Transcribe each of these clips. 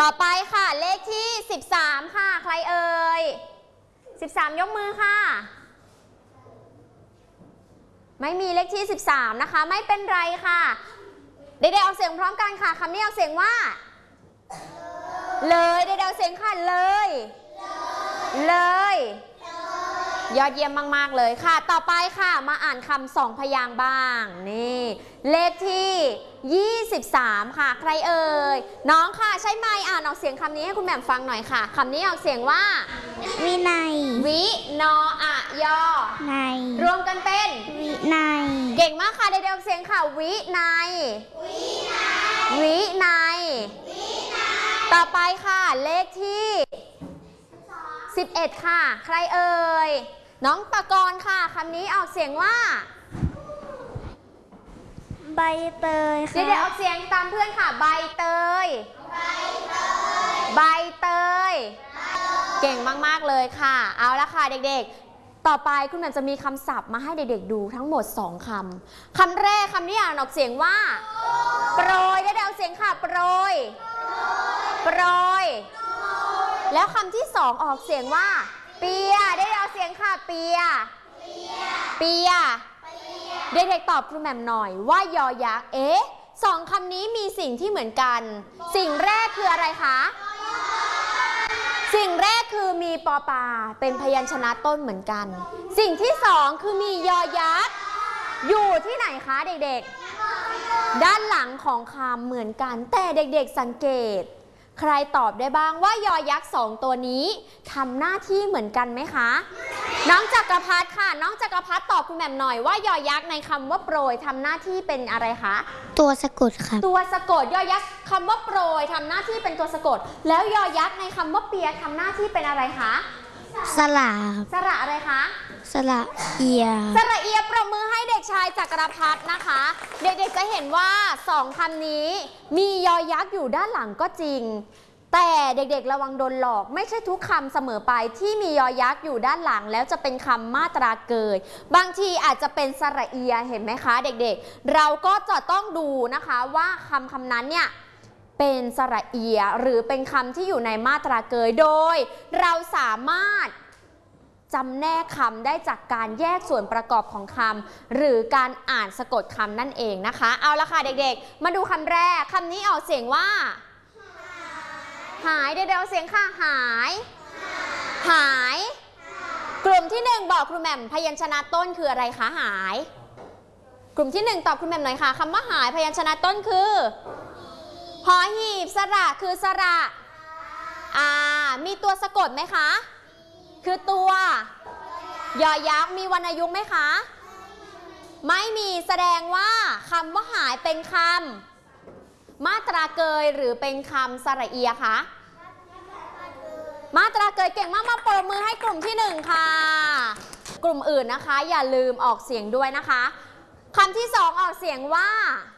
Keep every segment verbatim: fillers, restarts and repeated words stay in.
อไปค่ะเลขที่สิบสามค่ะใครเอ่ยสิบสามยกมือค่ะไม่มีเลขที่สิบสามนะคะไม่เป็นไรค่ะเด็กๆออกเสียงพร้อมกันค่ะคำนี้ออกเสียงว่าเลยเด็กๆออกเสียงค่ะเลยเลยยอดเยี่ยมมากๆเลยค่ะต่อไปค่ะมาอ่านคำสองพยางค์บ้างนี่เลขที่ยี่สิบสามค่ะใครเอ่ยน้องค่ะใช่ไหมอ่านออกเสียงคำนี้ให้คุณแหม่มฟังหน่อยค่ะคำนี้ออกเสียงว่าวินัยวินออะยอนัยรวมกันเป็นวินัยเก่งมากค่ะเด็กๆออกเสียงค่ะวินัยวินัยต่อไปค่ะเลขที่สิบเอ็ดค่ะใครเอ่ยน้องปะกรณ์ค่ะคำนี้ออกเสียงว่าใบเตยค่ะเดี๋ยวออกเสียงตามเพื่อนค่ะใบเตยใบเตยเก่งมากๆเลยค่ะเอาละค่ะเด็กๆต่อไปคุณแหม่มจะมีคำศัพท์มาให้เด็กๆดูทั้งหมดสองคำคำแรกคำนี้อ่านออกเสียงว่าโปรยได้เดาเสียงค่ะโปรยโปรยแล้วคำที่สองออกเสียงว่าเปียได้เดาเสียงค่ะเปียเปียเด็กๆตอบคุณแหม่มหน่อยว่ายอยักษ์เอ๊ะสองคำนี้มีสิ่งที่เหมือนกันสิ่งแรกคืออะไรคะสิ่งแรกคือมีปอปาเป็นพยัญชนะต้นเหมือนกันสิ่งที่สองคือมียอยักษ์อยู่ที่ไหนคะเด็กๆด้านหลังของคำเหมือนกันแต่เด็กๆสังเกตใครตอบได้บ้างว่ายอยักษ์สองตัวนี้ทำหน้าที่เหมือนกันไหมคะน้องจักรพัฒน์ค่ะน้องจักรพัฒน์ตอบคุณแหม่มหน่อยว่ายอยักษ์ในคำว่าโปรยทำหน้าที่เป็นอะไรคะตัวสะกดค่ะตัวสะกดยอยักษ์คำว่าโปรยทำหน้าที่เป็นตัวสะกดแล้วยอยักษ์ในคำว่าเปียทำหน้าที่เป็นอะไรคะสระสระอะไรคะสระเอียสระเอียปรบมือให้เด็กชายจักรพัฒน์นะคะเด็กๆจะเห็นว่าสองคำนี้มียอยักษ์อยู่ด้านหลังก็จริงแต่เด็กๆระวังโดนหลอกไม่ใช่ทุกคำเสมอไปที่มียอยักษ์อยู่ด้านหลังแล้วจะเป็นคำมาตราเกยบางทีอาจจะเป็นสระเอียเห็นไหมคะเด็กๆเราก็จะต้องดูนะคะว่าคำคำนั้นเนี่ยเป็นสระเอียหรือเป็นคำที่อยู่ในมาตราเกยโดยเราสามารถจำแนกคำได้จากการแยกส่วนประกอบของคำหรือการอ่านสะกดคำนั่นเองนะคะเอาละค่ะเด็กๆมาดูคำแรกคำนี้ออกเสียงว่าหายเดี๋ยวเสียงค่ะหายหายกลุ่มที่หนึ่งบอกครูแหม่มพยัญชนะต้นคืออะไรคะหายกลุ่มที่หนึ่งตอบครูแหม่มหน่อยค่ะคำว่าหายพยัญชนะต้นคือหอหีบสระคือสระอ่ามีตัวสะกดไหมคะคือตัวยอยักษ์มีวรรณยุกต์ไหมคะไม่มีแสดงว่าคำว่าหายเป็นคำมาตราเกยหรือเป็นคำสระเอียคะมาตราเกยเก่งมากมาปรบมือให้กลุ่มที่หนึ่งค่ะกลุ่มอื่นนะคะอย่าลืมออกเสียงด้วยนะคะคำที่สองออกเสียงว่า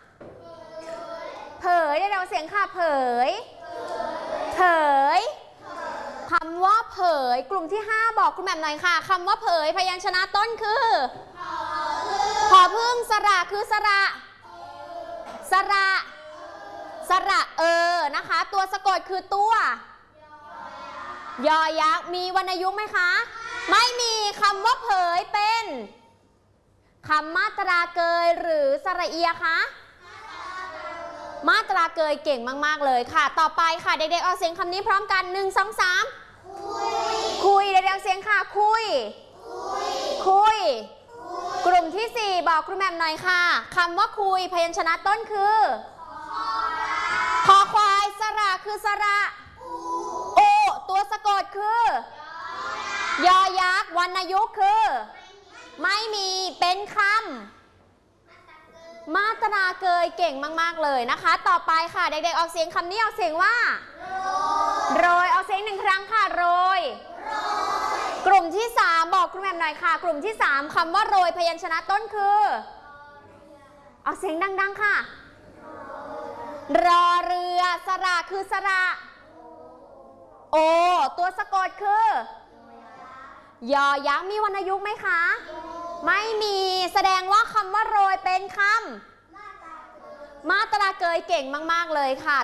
เผยได้เราเสียงค่ะเผยเผยคำว่าเผยกลุ่มที่ห้าบอกคุณแหม่มหน่อยค่ะคำว่าเผยพยัญชนะต้นคือผอพึ่งสระคือสระสระสระเออนะคะตัวสะกดคือตัวยอยักษ์มีวรรณยุกต์ไหมคะไม่มีคำว่าเผยเป็นคำมาตราเกยหรือสระเอียคะมาตราเกยเก่งมากๆเลยค่ะต่อไปค่ะเด็กๆออกเสียงคำนี้พร้อมกันหนึ่งสองสามคุยเด็กๆออกเสียงค่ะคุยคุยกลุ่มที่สี่บอกครูแหม่มหน่อยค่ะคำว่าคุยพยัญชนะต้นคือคอควายสระคือสระโอตัวสะกดคือยอยักษ์วรรณยุกต์คือไม่มีเป็นคำมาตราเกยเก่งมากๆเลยนะคะต่อไปค่ะเด็กๆออกเสียงคำนี้ออกเสียงว่าโรยออกเสียงหนึ่งครั้งค่ะโรยกลุ่มที่สามบอกครูแหม่มหน่อยค่ะกลุ่มที่สามคำว่าโรยพยัญชนะต้นคือออกเสียงดังๆค่ะรอเรือสระคือสระโอตัวสะกดคือยอยักษ์มีวรรณยุกต์ไหมคะไม่มีแสดงว่าคำว่าโรยเป็นคำมาตราเกยเก่งมากๆเลยค่ะ